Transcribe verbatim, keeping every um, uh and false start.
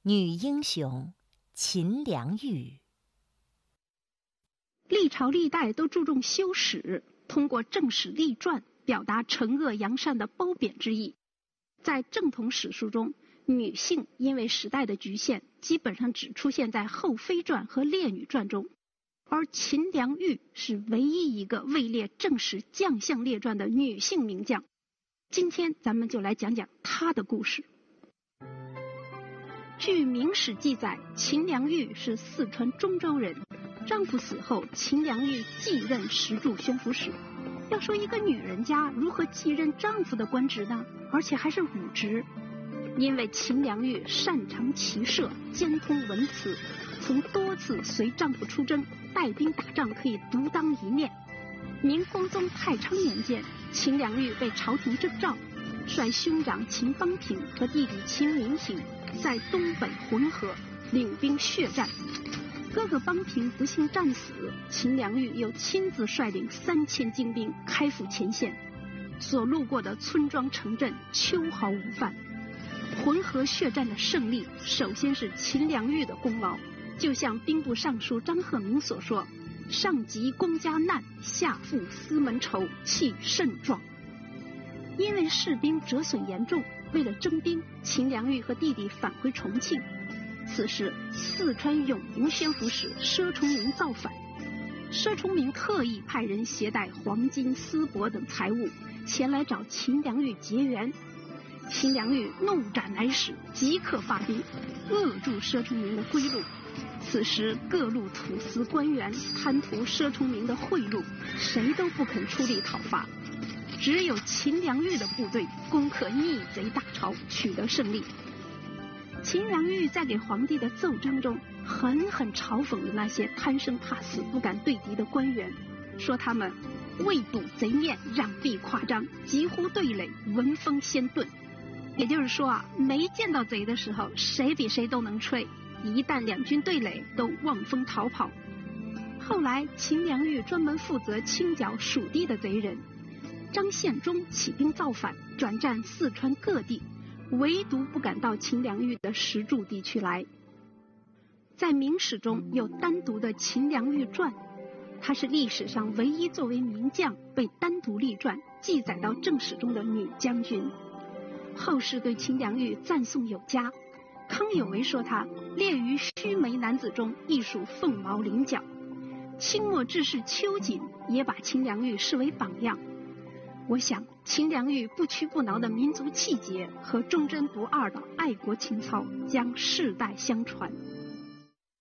女英雄秦良玉。 历朝历代都注重修史，通过正史立传表达惩恶扬善的褒贬之意。在正统史书中，女性因为时代的局限，基本上只出现在《后妃传》和《烈女传》中，而秦良玉是唯一一个位列正史将相列传的女性名将。今天咱们就来讲讲她的故事。据《明史》记载，秦良玉是四川中州人，丈夫死后，秦良玉继任石柱宣抚使。要说一个女人家如何继任丈夫的官职呢？而且还是武职。因为秦良玉擅长骑射，兼通文辞，曾多次随丈夫出征，带兵打仗可以独当一面。明光宗太昌年间，秦良玉被朝廷征召，率兄长秦邦平和弟弟秦明行在东北浑河领兵血战。哥哥邦平不幸战死，秦良玉又亲自率领三千精兵开赴前线，所路过的村庄城镇秋毫无犯。浑河血战的胜利，首先是秦良玉的功劳。就像兵部尚书张鹤鸣所说：“上及公家难，下负私门仇，气甚壮。”因为士兵折损严重，为了征兵，秦良玉和弟弟返回重庆。此时，四川永宁宣抚使佘崇明造反，佘崇明特意派人携带黄金、丝帛等财物前来找秦良玉结缘。秦良玉怒斩来使，即刻发兵扼住佘崇明的归路。此时各路土司官员贪图佘崇明的贿赂，谁都不肯出力讨伐，只有秦良玉的部队攻克逆贼大潮，取得胜利。秦良玉在给皇帝的奏章中狠狠嘲讽了那些贪生怕死不敢对敌的官员，说他们为睹贼面，攘臂夸张，急呼对垒，闻风先遁。也就是说啊，没见到贼的时候，谁比谁都能吹，一旦两军对垒，都望风逃跑。后来秦良玉专门负责清剿蜀地的贼人，张献忠起兵造反，转战四川各地，唯独不敢到秦良玉的石柱地区来。在明史中有单独的秦良玉传，她是历史上唯一作为名将被单独立传记载到正史中的女将军。后世对秦良玉赞颂有加，康有为说她列于须眉男子中亦属凤毛麟角。清末志士秋瑾也把秦良玉视为榜样。我想秦良玉不屈不挠的民族气节和忠贞不二的爱国情操将世代相传。